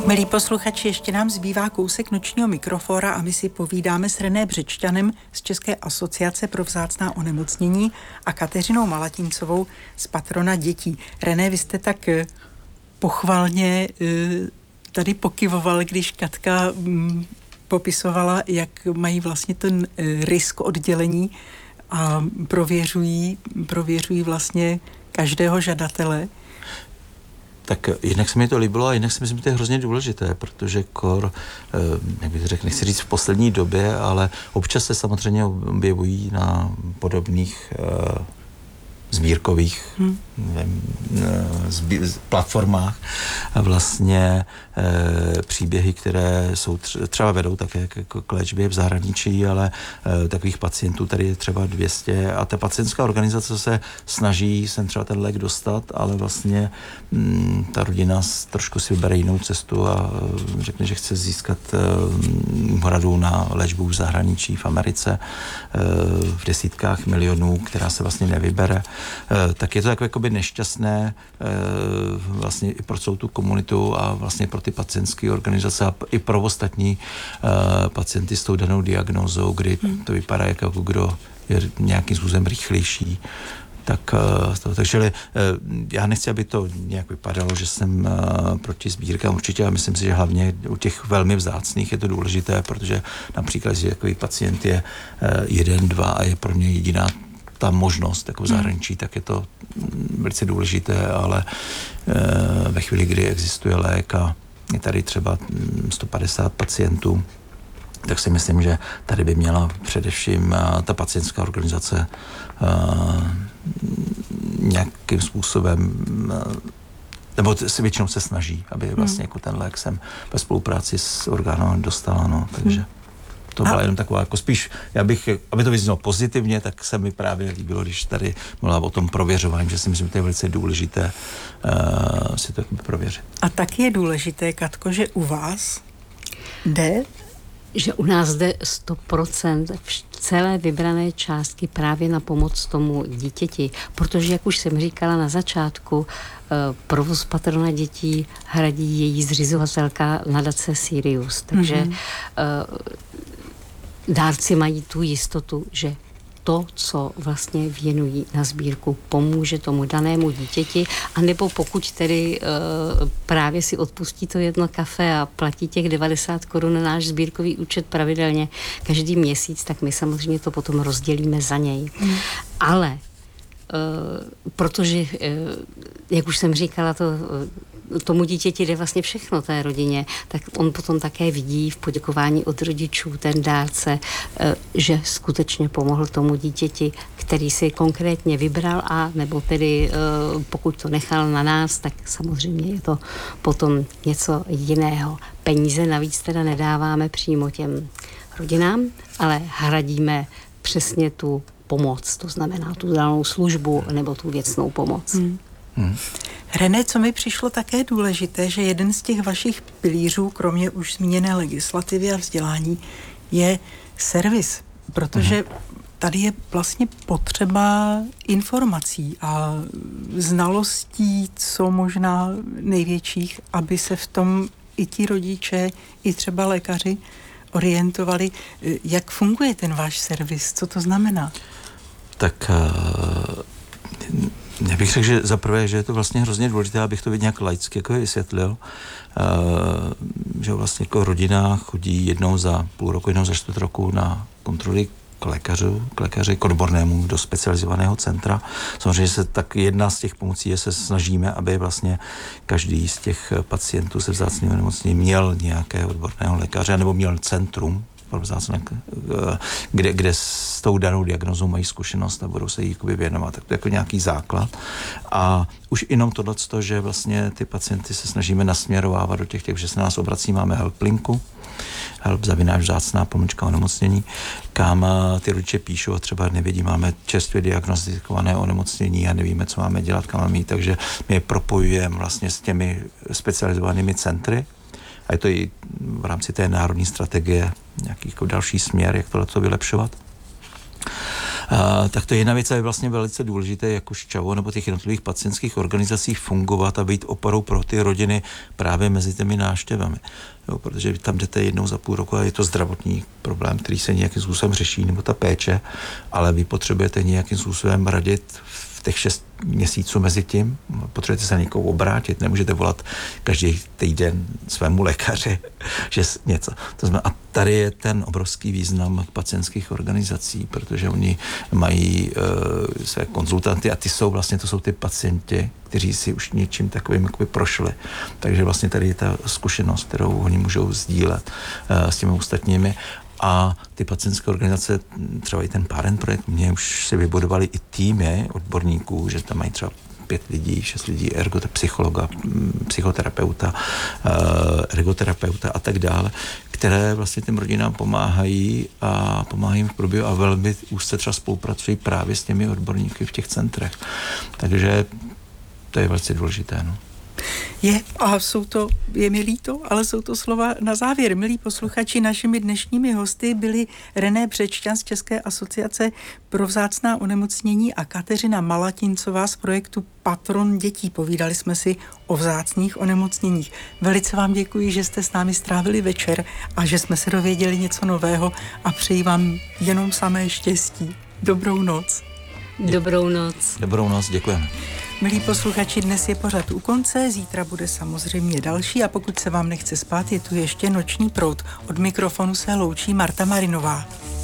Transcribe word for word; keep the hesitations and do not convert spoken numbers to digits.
Milí posluchači, ještě nám zbývá kousek nočního mikrofóra a my si povídáme s René Břečťanem z České asociace pro vzácná onemocnění a Kateřinou Malatincovou z Patrona dětí. René, vy jste tak pochvalně tady pokyvoval, když Katka popisovala, jak mají vlastně ten risk oddělení a prověřují, prověřují vlastně každého žadatele. Tak jednak se mi to líbilo a jednak si myslím, že to je hrozně důležité, protože kor, jak bych řekl, nechci říct v poslední době, ale občas se samozřejmě objevují na podobných uh, sbírkových hmm. nevím, zbí, platformách vlastně e, příběhy, které jsou tř- třeba vedou také k, k léčbě v zahraničí, ale e, takových pacientů tady je třeba dvě stě a ta pacientská organizace se snaží sem třeba ten lék dostat, ale vlastně m, ta rodina trošku si vybere jinou cestu a e, řekne, že chce získat e, radu na léčbu v zahraničí, v Americe e, v desítkách milionů, která se vlastně nevybere. Tak je to takové jakoby nešťastné vlastně i pro celou tu komunitu a vlastně pro ty pacientské organizace a i pro ostatní pacienty s tou danou diagnózou, kdy to vypadá jako kdo je nějakým způsobem rychlejší. Tak, to, takže já nechci, aby to nějak vypadalo, že jsem proti sbírkám určitě a myslím si, že hlavně u těch velmi vzácných je to důležité, protože například, že takový pacient je jeden, dva a je pro mě jediná ta možnost jako v zahraničí, hmm. tak je to velice důležité, ale e, ve chvíli, kdy existuje lék a je tady třeba sto padesát pacientů, tak si myslím, že tady by měla především a, ta pacientská organizace a, nějakým způsobem a, nebo si většinou se snaží, aby vlastně hmm. jako ten lék sem ve spolupráci s orgánem dostala, no, takže hmm. to byla a... jenom taková, jako spíš, já bych, aby to vyznělo pozitivně, tak se mi právě líbilo, když tady mluvila o tom prověřování, že si myslím, že to je velice důležité uh, si to prověřit. A taky je důležité, Katko, že u vás jde? Že u nás jde sto procent celé vybrané částky právě na pomoc tomu dítěti, protože, jak už jsem říkala na začátku, provoz Patrona dětí hradí její zřizovatelka nadace Sirius, takže mm-hmm. dárci mají tu jistotu, že to, co vlastně věnují na sbírku, pomůže tomu danému dítěti, anebo pokud tedy e, právě si odpustí to jedno kafe a platí těch devadesát korun na náš sbírkový účet pravidelně každý měsíc, tak my samozřejmě to potom rozdělíme za něj. Hmm. Ale e, protože, e, jak už jsem říkala, to tomu dítěti jde vlastně všechno té rodině, tak on potom také vidí v poděkování od rodičů ten dárce, že skutečně pomohl tomu dítěti, který si konkrétně vybral a nebo tedy pokud to nechal na nás, tak samozřejmě je to potom něco jiného. Peníze navíc teda nedáváme přímo těm rodinám, ale hradíme přesně tu pomoc, to znamená tu danou službu nebo tu věcnou pomoc. Hmm. Hmm. René, co mi přišlo také důležité, že jeden z těch vašich pilířů, kromě už zmíněné legislativy a vzdělání, je servis, protože hmm. tady je vlastně potřeba informací a znalostí, co možná největších, aby se v tom i ti rodiče, i třeba lékaři orientovali. Jak funguje ten váš servis? Co to znamená? Tak uh... Já bych řekl, že za prvé, že je to vlastně hrozně důležité, abych to nějak laicky jako vysvětlil, uh, že vlastně jako rodina chodí jednou za půl roku, jednou za čtvrt roku na kontroly k lékařu, k lékaři, k odbornému do specializovaného centra. Samozřejmě se tak jedna z těch pomocí je, se snažíme, aby vlastně každý z těch pacientů se vzácným onemocněním měl nějakého odborného lékaře, nebo měl centrum, kde, kde s tou danou diagnózou mají zkušenost a budou se jí věnovat. Tak to je jako nějaký základ. A už jenom tohleto, že vlastně ty pacienty se snažíme nasměrovávat do těch, těch že se na nás obrací, máme helplinku, help zavináč vzácná pomlčka onemocnění, kam ty rodiče píšou a třeba nevědí, máme čerstvě diagnostikované onemocnění a nevíme, co máme dělat, kam máme jít, takže my je propojujeme vlastně s těmi specializovanými centry. A je to i v rámci té národní strategie nějaký jako další směr, jak tohleto vylepšovat. A, tak to je jedna věc, a je vlastně velice důležité jako ČAVO nebo těch jednotlivých pacientských organizacích fungovat a být oporou pro ty rodiny právě mezi těmi návštěvami. Jo, protože tam jdete jednou za půl roku a je to zdravotní problém, který se nějakým způsobem řeší, nebo ta péče, ale vy potřebujete nějakým způsobem radit v těch šest měsíců mezi tím, potřebujete se na někoho obrátit, nemůžete volat každý týden svému lékaři, že něco. To znamená, a tady je ten obrovský význam pacientských organizací, protože oni mají uh, své konzultanty a ty jsou vlastně, to jsou ty pacienti, kteří si už něčím takovým jakoby prošli. Takže vlastně tady je ta zkušenost, kterou oni můžou sdílet uh, s těmi ostatními. A ty pacientské organizace, třeba i ten Parent projekt, mě už si vybudovali i týmy odborníků, že tam mají třeba pět lidí, šest lidí, ergote, psychologa, psychoterapeuta, ergoterapeuta a tak dále, které vlastně těm rodinám pomáhají a pomáhají jim v průběhu a velmi úzce třeba spolupracují právě s těmi odborníky v těch centrech. Takže to je velice důležité. No. Je, a jsou to, je mi líto, ale jsou to slova na závěr. Milí posluchači, našimi dnešními hosty byli René Břečťan z České asociace pro vzácná onemocnění a Kateřina Malatincová z projektu Patron dětí. Povídali jsme si o vzácných onemocněních. Velice vám děkuji, že jste s námi strávili večer a že jsme se dověděli něco nového a přeji vám jenom samé štěstí. Dobrou noc. Dobrou noc. Dobrou noc, děkujeme. Milí posluchači, dnes je pořad u konce, zítra bude samozřejmě další a pokud se vám nechce spát, je tu ještě Noční proud. Od mikrofonu se loučí Marta Marinová.